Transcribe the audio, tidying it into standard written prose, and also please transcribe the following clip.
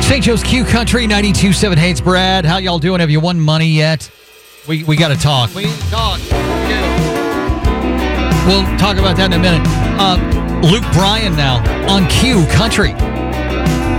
St. Joe's Q Country 92.7. Hey, it's Brad. How y'all doing? Have you won money yet? We got to talk. We need to talk. We'll talk about that in a minute. Luke Bryan now on Q Country.